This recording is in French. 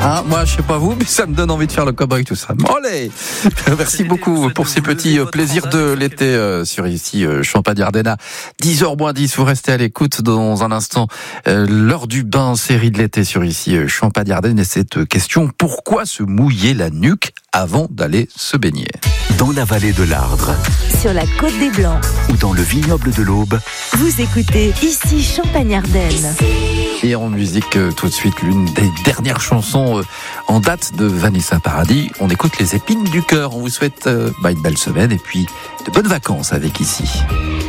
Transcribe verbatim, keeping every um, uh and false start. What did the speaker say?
Ah, moi, je sais pas vous, mais ça me donne envie de faire le cowboy, tout ça. Allez, merci beaucoup pour ces petits plaisirs de l'été euh, sur ici euh, Champagne-Ardenne. dix heures moins dix, vous restez à l'écoute dans un instant. Euh, l'heure du bain, série de l'été sur ici euh, Champagne-Ardenne. Et cette question, pourquoi se mouiller la nuque avant d'aller se baigner? Dans la vallée de l'Ardre, sur la côte des Blancs ou dans le vignoble de l'Aube, vous écoutez ici Champagne-Ardenne. Et en musique, euh, tout de suite, l'une des dernières chansons euh, en date de Vanessa Paradis. On écoute Les Épines du Cœur. On vous souhaite euh, bah, une belle semaine et puis de bonnes vacances avec ici.